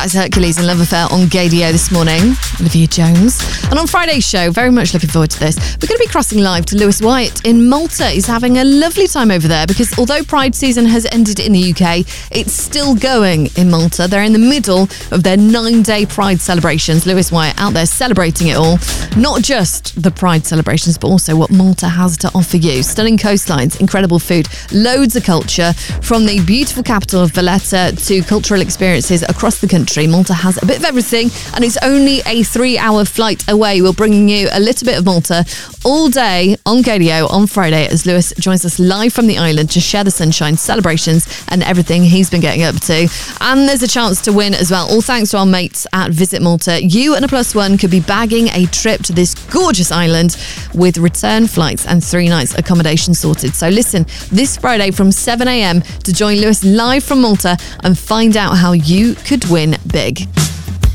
That is Hercules and Love Affair on Gaydio this morning. Olivia Jones. And on Friday's show, very much looking forward to this, we're going to be crossing live to Lewis Wyatt in Malta. He's having a lovely time over there because although Pride season has ended in the UK, it's still going in Malta. They're in the middle of their 9-day Pride celebrations. Lewis Wyatt out there celebrating it all. Not just the Pride celebrations, but also what Malta has to offer you. Stunning coastlines, incredible food, loads of culture, from the beautiful capital of Valletta to cultural experiences across the country. Malta has a bit of everything, and it's only a 3-hour flight away. We're bringing you a little bit of Malta all day on Gaydio on Friday as Lewis joins us live from the island to share the sunshine, celebrations, and everything he's been getting up to. And there's a chance to win as well, all thanks to our mates at Visit Malta. You and a +1 could be bagging a trip to this gorgeous island with return flights and 3 nights accommodation sorted. So listen this Friday from 7 a.m. to join Lewis live from Malta and find out how you could win big.